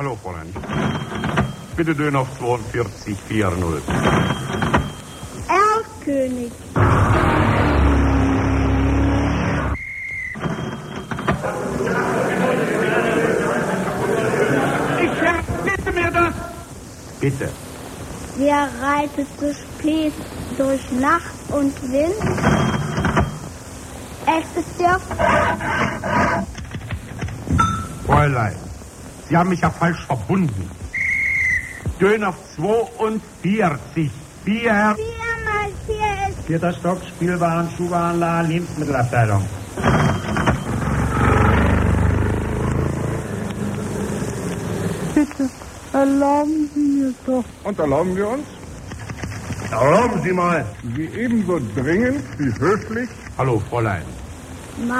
Hallo, Fräulein. Bitte Döner auf 42,40. Erlkönig. Bitte mir das! Bitte. Wer reitet so spät durch Nacht und Wind? Es ist der... Fräulein, Sie haben mich ja falsch verbunden. Döner auf 42. Bier. 4 mal 4 ist... 4. Stock, Spielwaren, Schuhwarenladen, Lebensmittelabteilung. Bitte, erlauben Sie mir doch. Und erlauben wir uns? Erlauben Sie mal. Sie ebenso dringend wie höflich. Hallo, Fräulein.